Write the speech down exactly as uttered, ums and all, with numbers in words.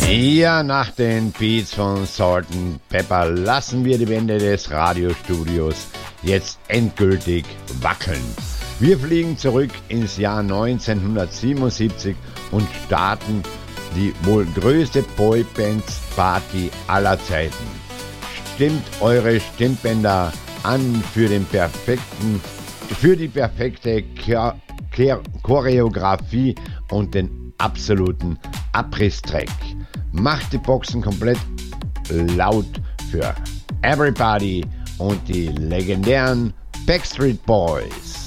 Ja, nach den Beats von Salt and Pepper lassen wir die Wände des Radiostudios jetzt endgültig wackeln. Wir fliegen zurück ins Jahr neunzehnhundertsiebenundsiebzig und starten die wohl größte Boybands-Party aller Zeiten. Stimmt eure Stimmbänder an für den perfekten, für die perfekte Chor- Chor- Choreografie und den absoluten Abriss-Track. Macht die Boxen komplett laut für Everybody und die legendären Backstreet Boys.